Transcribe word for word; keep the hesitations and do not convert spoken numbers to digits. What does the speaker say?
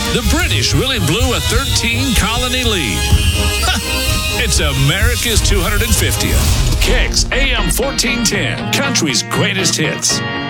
The British really blew a thirteen colony lead. It's America's two hundred fiftieth. Kicks A M fourteen ten, country's greatest hits.